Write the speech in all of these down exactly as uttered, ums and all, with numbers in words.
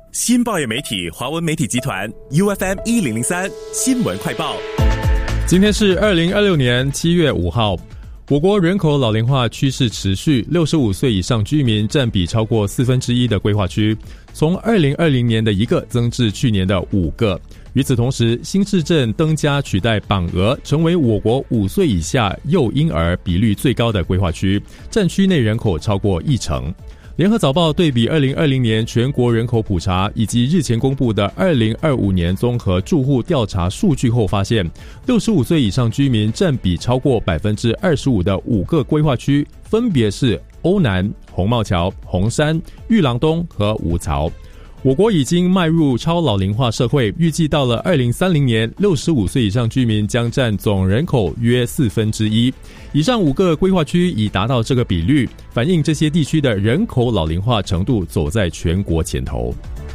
新报业媒体华文媒体集团 U F M 一零零三新闻快报。 今天是二零二六年七月五号。我国人口老龄化趋势持续，六十五岁以上居民占比超过四分之一的规划区，从二零二零年的一个增至去年的五个。与此同时，新市镇登家取代榜鹅，成为我国五岁以下幼婴儿比率最高的规划区，占区内人口超过一成。联合早报对比二零二零年全国人口普查以及日前公布的二零二五年综合住户调查数据后发现，六十五岁以上居民占比超过 百分之二十五 的五个规划区，分别是瓯南、红帽桥、红山、玉郎东和五曹。我国已经迈入超老龄化社会，预计到了二零三零年，六十五岁以上居民将占总人口约四分之一。以上五个规划区已达到这个比率，反映这些地区的人口老龄化程度走在全国前头。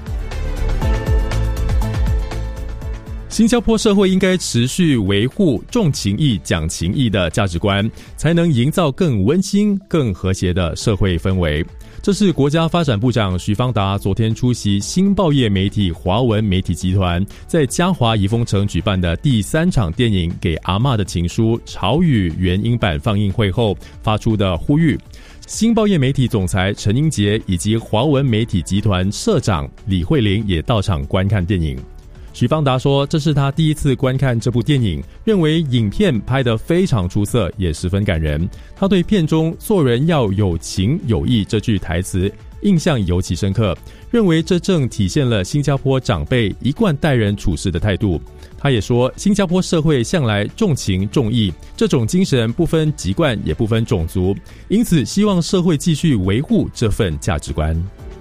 新加坡社会应该持续维护重情义、讲情义的价值观，才能营造更温馨、更和谐的社会氛围。这是国家发展部长许方达昨天出席新报业媒体华文媒体集团在嘉华怡丰城举办的第三场电影《给阿嬷的情书》潮语原音版放映会后发出的呼吁。新报业媒体总裁陈英杰以及华文媒体集团社长李慧玲也到场观看电影。许方达说，这是他第一次观看这部电影，认为影片拍得非常出色，也十分感人。他对片中做人要有情有义这句台词印象尤其深刻，认为这正体现了新加坡长辈一贯待人处事的态度。他也说，新加坡社会向来重情重义，这种精神不分籍贯也不分种族，因此希望社会继续维护这份价值观。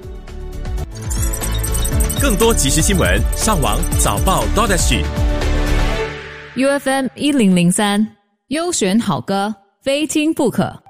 更多即时新闻，上网早报 .sg。 U F M 一零零三优选好歌，非听不可。